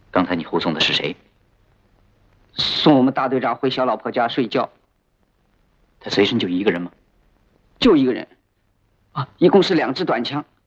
刚才你护送的是谁？ 送我们大队长回小老婆家睡觉。 他随身就一个人吗？ 就一个人。啊，一共是2支短枪，